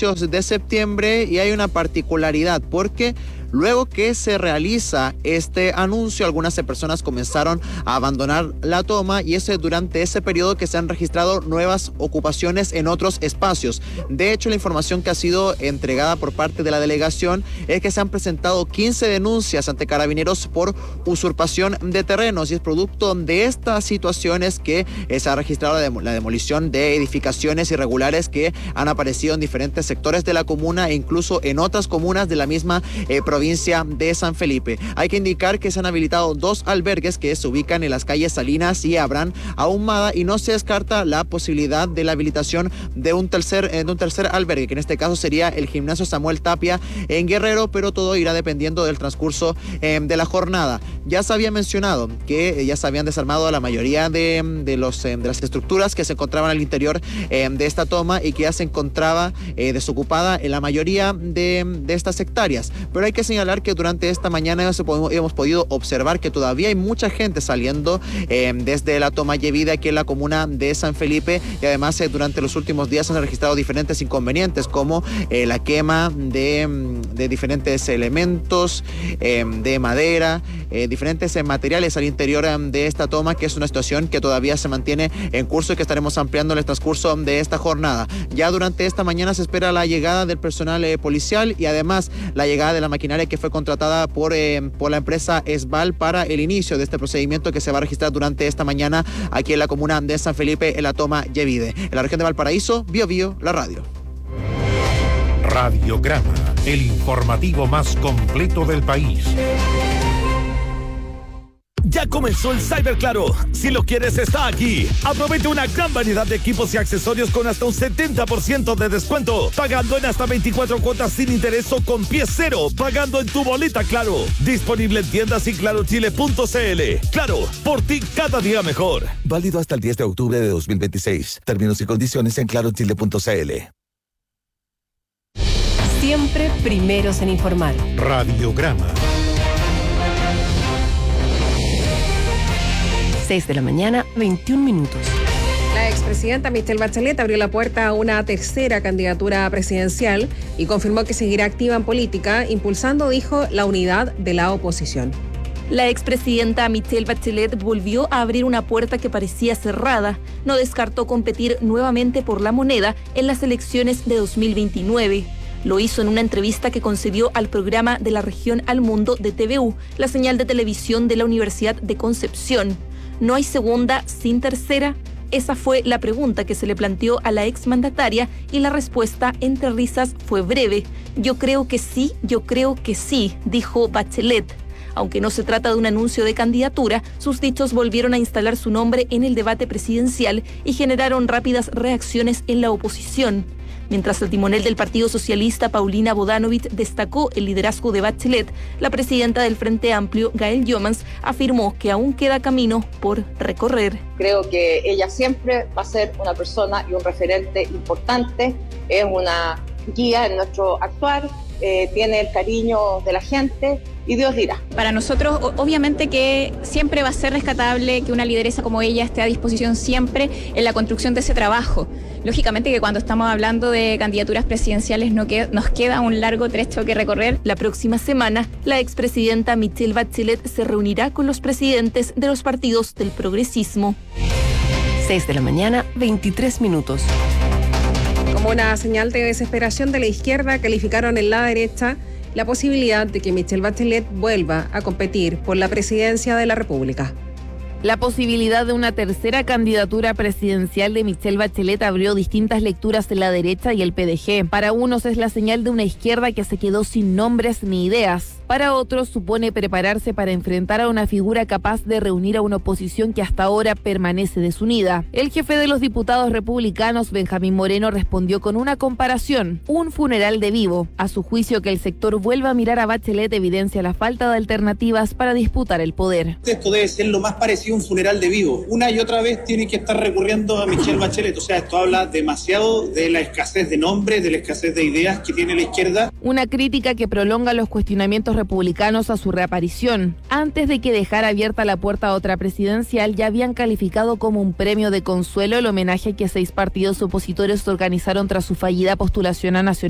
inicios de septiembre, y hay una particularidad porque luego que se realiza este anuncio, algunas personas comenzaron a abandonar la toma, y es durante ese periodo que se han registrado nuevas ocupaciones en otros espacios. De hecho, la información que ha sido entregada por parte de la delegación es que se han presentado 15 denuncias ante Carabineros por usurpación de terrenos, y es producto de estas situaciones que se ha registrado la demolición de edificaciones irregulares que han aparecido en diferentes sectores de la comuna e incluso en otras comunas de la misma provincia de San Felipe. Hay que indicar que se han habilitado 2 albergues que se ubican en las calles Salinas y Abraham Ahumada, y no se descarta la posibilidad de la habilitación de un tercer albergue, que en este caso sería el gimnasio Samuel Tapia en Guerrero, pero todo irá dependiendo del transcurso de la jornada. Ya se había mencionado que ya se habían desarmado la mayoría de las estructuras que se encontraban al interior de esta toma, y que ya se encontraba desocupada en la mayoría de estas hectáreas. Pero hay que señalar que durante esta mañana hemos podido observar que todavía hay mucha gente saliendo desde la toma Yevide aquí en la comuna de San Felipe, y además durante los últimos días se han registrado diferentes inconvenientes como la quema de diferentes elementos de madera, diferentes materiales al interior de esta toma, que es una situación que todavía se mantiene en curso y que estaremos ampliando en el transcurso de esta jornada. Ya durante esta mañana se espera la llegada del personal policial, y además la llegada de la maquinaria que fue contratada por la empresa Esval para el inicio de este procedimiento que se va a registrar durante esta mañana aquí en la comuna de San Felipe, en la toma Yevide. En la región de Valparaíso, Biobío, la radio. Radiograma, el informativo más completo del país. Ya comenzó el Cyber Claro. Si lo quieres, está aquí. Aprovecha una gran variedad de equipos y accesorios con hasta un 70% de descuento, pagando en hasta 24 cuotas sin interés o con pie cero, pagando en tu boleta Claro. Disponible en tiendas y clarochile.cl. Claro, por ti cada día mejor. Válido hasta el 10 de octubre de 2026. Términos y condiciones en clarochile.cl. Siempre primeros en informar. Radiograma. 6 de la mañana, 21 minutos. La expresidenta Michelle Bachelet abrió la puerta a una tercera candidatura presidencial y confirmó que seguirá activa en política, impulsando, dijo, la unidad de la oposición. La expresidenta Michelle Bachelet volvió a abrir una puerta que parecía cerrada. No descartó competir nuevamente por la moneda en las elecciones de 2029. Lo hizo en una entrevista que concedió al programa de la región Al Mundo de TVU, la señal de televisión de la Universidad de Concepción. ¿No hay segunda sin tercera? Esa fue la pregunta que se le planteó a la exmandataria, y la respuesta, entre risas, fue breve. Yo creo que sí, dijo Bachelet. Aunque no se trata de un anuncio de candidatura, sus dichos volvieron a instalar su nombre en el debate presidencial y generaron rápidas reacciones en la oposición. Mientras el timonel del Partido Socialista, Paulina Bodanovich, destacó el liderazgo de Bachelet, la presidenta del Frente Amplio, Gael Jomans, afirmó que aún queda camino por recorrer. Creo que ella siempre va a ser una persona y un referente importante, es una guía en nuestro actuar, tiene el cariño de la gente, y Dios dirá. Para nosotros, obviamente que siempre va a ser rescatable que una lideresa como ella esté a disposición siempre en la construcción de ese trabajo. Lógicamente que cuando estamos hablando de candidaturas presidenciales nos queda un largo trecho que recorrer. La próxima semana, la expresidenta Michelle Bachelet se reunirá con los presidentes de los partidos del progresismo. 6 de la mañana, 23 minutos. Como una señal de desesperación de la izquierda, calificaron en la derecha la posibilidad de que Michelle Bachelet vuelva a competir por la presidencia de la República. La posibilidad de una tercera candidatura presidencial de Michelle Bachelet abrió distintas lecturas en la derecha y el PDG. Para unos es la señal de una izquierda que se quedó sin nombres ni ideas. Para otros supone prepararse para enfrentar a una figura capaz de reunir a una oposición que hasta ahora permanece desunida. El jefe de los diputados republicanos, Benjamín Moreno, respondió con una comparación: un funeral de vivo. A su juicio, que el sector vuelva a mirar a Bachelet evidencia la falta de alternativas para disputar el poder. Esto debe ser lo más parecido a un funeral de vivo. Una y otra vez tiene que estar recurriendo a Michelle Bachelet. O sea, esto habla demasiado de la escasez de nombres, de la escasez de ideas que tiene la izquierda. Una crítica que prolonga los cuestionamientos republicanos a su reaparición. Antes de que dejara abierta la puerta a otra presidencial, ya habían calificado como un premio de consuelo el homenaje que 6 partidos opositores organizaron tras su fallida postulación a nacional